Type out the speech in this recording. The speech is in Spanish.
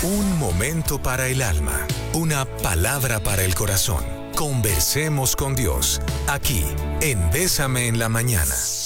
Un momento para el alma, una palabra para el corazón. Conversemos con Dios, aquí, en Bésame en la Mañana.